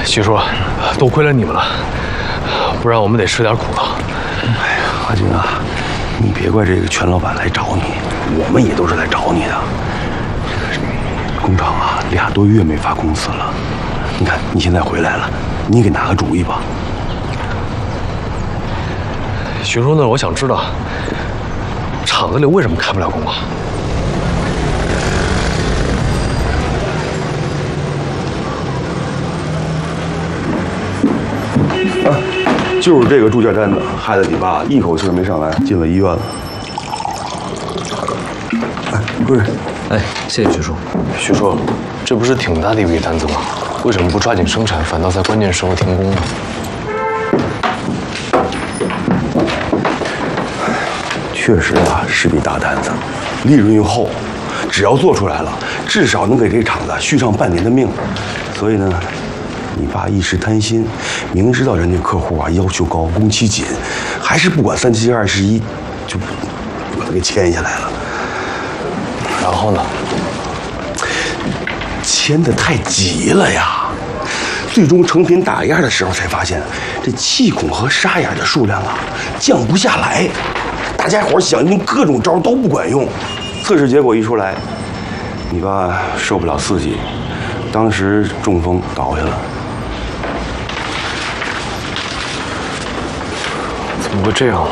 徐叔，多亏了你们了，不然我们得吃点苦头。 哎呀，阿军啊，你别怪这个全老板来找你，我们也都是来找你的。工厂啊，2多月没发工资了，你看你现在回来了，你给拿个主意吧。 徐叔，那我想知道，厂子里为什么开不了工啊？ 就是这个住件单子，害得你爸一口气没上来，进了医院了。哎，贵人， 哎，谢谢徐叔。 徐叔，这不是挺大的一笔单子吗？为什么不抓紧生产，反倒在关键时候停工呢？ 确实啊，是笔大单子，利润又厚，只要做出来了，至少能给这厂子续上半年的命。所以呢，你爸一时贪心，明知道人家客户啊要求高，工期紧，还是不管3721，就把他给签下来了。 然后呢？ 签得太急了呀！最终成品打样的时候才发现，这气孔和沙眼的数量啊降不下来，大家伙想用各种招都不管用。测试结果一出来，你爸受不了刺激，当时中风倒下了。 怎么会这样？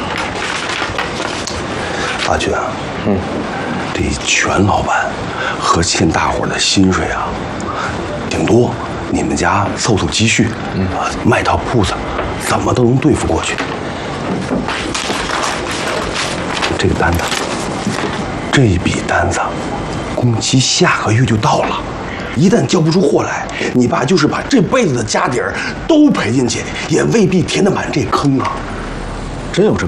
阿军啊，这全老板和欠大伙的薪水啊，挺多。你们家凑凑积蓄，卖套铺子，怎么都能对付过去。这个单子，这一笔单子，工期下个月就到了。一旦交不出货来，你爸就是把这辈子的家底儿都赔进去，也未必填得满这坑啊。 真有这么